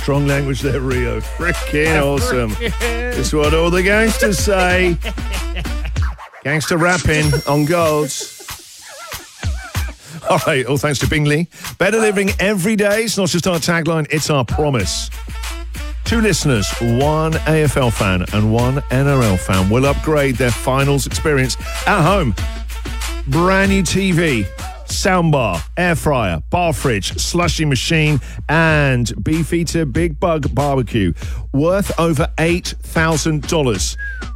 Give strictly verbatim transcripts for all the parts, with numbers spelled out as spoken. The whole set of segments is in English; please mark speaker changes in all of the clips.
Speaker 1: strong language there, Rio. Freaking awesome. It's what all the gangsters say. Gangster rapping on Golds. All right, all thanks to Bingley. Better living every day. It's not just our tagline, it's our promise. Two listeners, one A F L fan and one N R L fan, will upgrade their finals experience at home. Brand new T V, soundbar, air fryer, bar fridge, slushy machine, and Beefeater Big Bug Barbecue, worth over eight thousand dollars.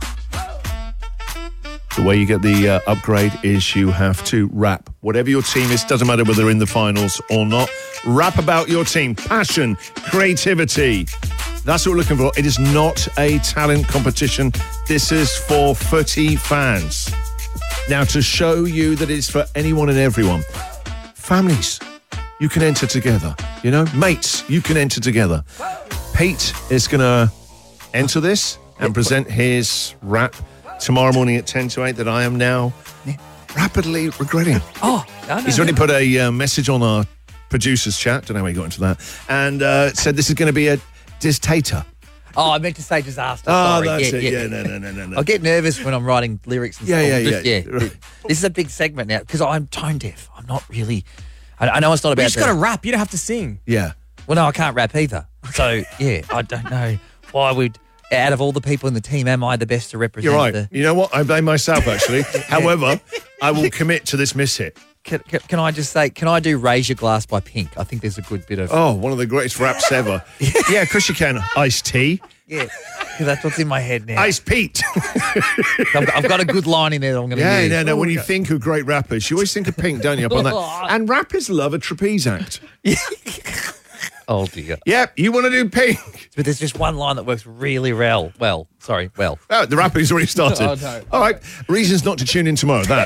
Speaker 1: The way you get the uh, upgrade is you have to rap. Whatever your team is, doesn't matter whether they're in the finals or not. Rap about your team. Passion, creativity. That's what we're looking for. It is not a talent competition. This is for footy fans. Now, to show you that it's for anyone and everyone, families, you can enter together. You know, mates, you can enter together. Pete is going to enter this and present his rap tomorrow morning at ten to eight that I am now rapidly regretting.
Speaker 2: Oh, no, no,
Speaker 1: He's already put a uh, message on our producers chat, don't know how he got into that, and uh, said this is going to be a dictator.
Speaker 2: Oh, I meant to say disaster.
Speaker 1: Oh,
Speaker 2: Sorry.
Speaker 1: that's
Speaker 2: yeah,
Speaker 1: it.
Speaker 2: Yeah.
Speaker 1: Yeah, no, no, no, no, no.
Speaker 2: I get nervous when I'm writing lyrics and
Speaker 1: Yeah,
Speaker 2: stuff.
Speaker 1: yeah,
Speaker 2: Just,
Speaker 1: yeah.
Speaker 2: yeah.
Speaker 1: Right.
Speaker 2: This is a big segment now because I'm tone deaf. I'm not really. I, I know it's not
Speaker 3: You
Speaker 2: about.
Speaker 3: just
Speaker 2: the-
Speaker 3: got to rap. You don't have to sing.
Speaker 1: Yeah.
Speaker 2: Well, no, I can't rap either. So yeah, I don't know why would. Out of all the people in the team, am I the best to represent?
Speaker 1: You're right.
Speaker 2: The,
Speaker 1: You know what? I blame myself, actually. However, I will commit to this miss hit.
Speaker 2: can, can, can I just say? Can I do "Raise Your Glass" by Pink? I think there's a good bit of.
Speaker 1: Oh, one of the greatest raps ever. Yeah, of course you can. Iced tea.
Speaker 2: Yeah, that's what's in my head now.
Speaker 1: Ice Pete.
Speaker 2: I've, I've got a good line in there that I'm going to
Speaker 1: Yeah,
Speaker 2: use.
Speaker 1: no, no. When you think of great rappers, you always think of Pink, don't you? Up on that. And rappers love a trapeze act.
Speaker 2: Oh dear.
Speaker 1: Yep, you want to do Pink.
Speaker 2: But there's just one line that works really well. Well, sorry, well.
Speaker 1: Oh, the rapping's already started.
Speaker 2: Oh, no.
Speaker 1: All right, reasons not to tune in tomorrow. That.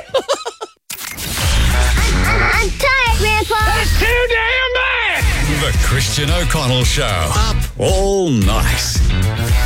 Speaker 4: I'm tired, Grandpa.
Speaker 5: That's too damn bad! The Christian O'Connell Show. Up all night.